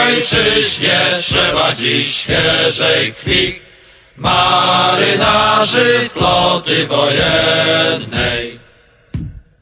ojczyźnie trzeba dziś świeżej krwi, marynarzy floty wojennej.